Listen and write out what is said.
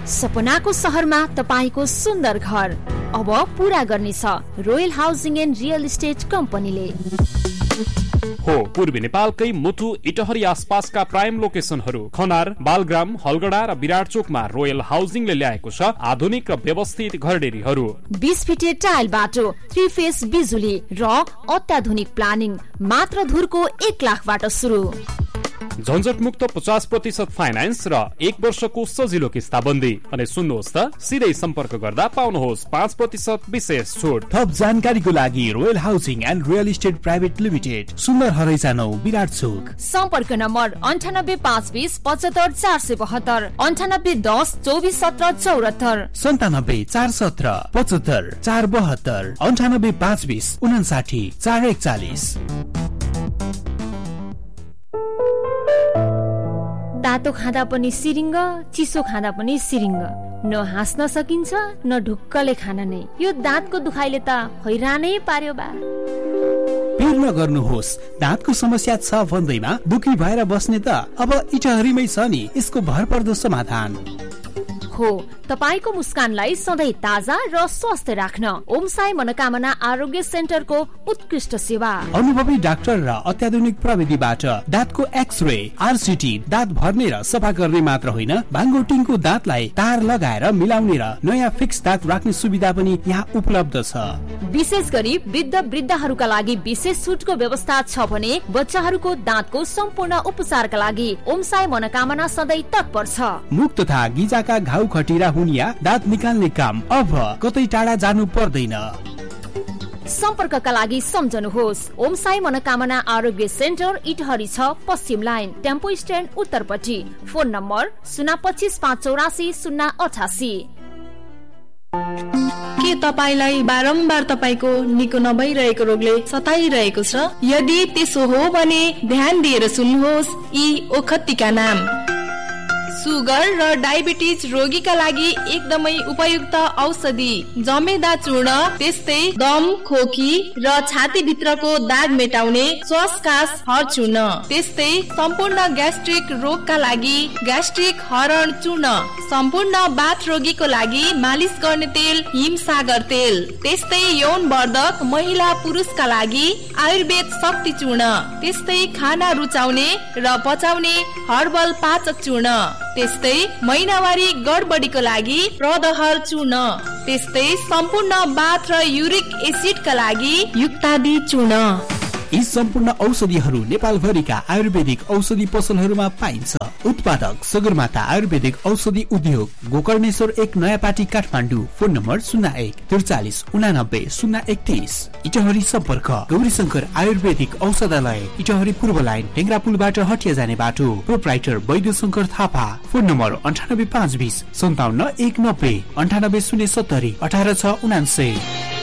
सपनाको सहरमा तपाईको सुन्दर घर अब पूरा गर्नेछ royal housing and real estate कम्पनीले। हो पूर्वी नेपालकै मुटु इटहरी आसपासका प्राइम लोकेसनहरू खनार, बालग्राम, हलगडा र विराटचोकमा रोयल हाउसिङले ल्याएको छ आधुनिक र व्यवस्थित घरडेरीहरू। 20 फिटे टाइल बाटो, 3 फेस बिजुली र अत्याधुनिक प्लानिङ मात्र धुरको 1 लाखबाट सुरु। झन्झट मुक्त 50% फाइनान्स र 1 वर्षको सजिलो किस्ताबन्दी। अनि सुन्नुहोस् त, सिधै सम्पर्क गर्दा पाउनुहोस् 5% विशेष छुट। थप जानकारीको लागि royal housing and real estate private limited, सुन्दर हरैसा 9 विराटचोक। सम्पर्क नम्बर 9852 75 472, 9810 24 17 74, 97 417 75 472, 9852 59 441। तातो खाँदा पनि सिरिङ्ग, चिसो खाँदा पनि सिरिङ्ग। न हाँस्न सकिन्छ न ढुक्कले खान नै। यो दाँतको दुखाइले त हैरानै पार्यो बा। पिर नगर्नुहोस्, दाँतको समस्या छ भन्दैमा दुखी भएर बस्ने त अब इटहरीमै छ नि यसको भरपर्दो समाधान। हो तपाईको मुस्कानलाई सधैँ ताजा र स्वस्थ राख्न ओम साई मनोकामना आरोग्य सेन्टरको उत्कृष्ट सेवा। अनुभवी डाक्टर र अत्याधुनिक प्रविधिबाट दाँतको एक्सरे, आरसिटी, दाँत भर्ने र सफा गर्ने मात्र होइन, भाङ्गोटिङको दाँतलाई तार लगाएर मिलाउने र नयाँ फिक्स दाँत राख्ने सुविधा पनि यहाँ उपलब्ध छ। विशेष गरी वृद्धहरूका लागि विशेष छुटको व्यवस्था छ भने बच्चाहरूको दाँतको सम्पूर्ण उपचारका लागि ओम साई मनोकामना सधैँ तत्पर छ। मुख तथा गिजाका घाउ खटिरा हुनिया दाँत निकाल्ने काम अब कतै टाढा जानु पर्दैन। सम्पर्कका लागि सम्झनुहोस् ओम साई मनोकामना आरोग्य सेन्टर इटहरी 6 पश्चिम line tempo stand उत्तरपट्टि। Phone number 025 584 088। के तपाईलाई बारम्बार तपाईको निको नभइरहेको रोगले सताइरहेको छ? यदि त्यसो हो भने ध्यान दिएर सुन्नुहोस् यी ओखतीका नाम। सुगर र डायबिटिज रोगीका लागि एकदमै उपयुक्त औषधि जमेदा चूर्ण, त्यस्तै दम, खोकी र छाती भित्रको दाग मेटाउने श्वासकास हर चूर्ण, त्यस्तै सम्पूर्ण ग्यास्ट्रिक रोगका लागि ग्यास्ट्रिक हरण चूर्ण, सम्पूर्ण बाथ रोगीको लागि मालिस गर्ने तेल हिमसागर तेल, त्यस्तै यौन वर्धक महिला पुरुषका लागि आयुर्वेद शक्ति चूर्ण, त्यस्तै खाना रुचाउने र पचाउने हर्बल पाचक चूर्ण, त्यस्तै महिनावारी गडबडीको लागि प्रदहर चूर्ण, त्यस्तै सम्पूर्ण बाथ र युरिक एसिडका लागि युक्तादि चूर्ण। यी सम्पूर्ण औषधिहरू नेपालभरिका आयुर्वेदिक औषधि पसलहरूमा पाइन्छ। उत्पादक सगरमाथा आयुर्वेदिक औषधि उद्योग, गोकर्णेश्वर 1 नयाँ पाटी काठमाडौँ। Phone number 01 43 89 031। इटहरी सम्पर्क गौरीशंकर आयुर्वेदिक औषधालय, इटहरी पूर्व लाइन ढेङ्ग्रा पुलबाट हटिया जाने बाटो। प्रोप्राइटर वैद्यशंकर थापा। Phone number 98 520 57 190, 98 070 18 6 79।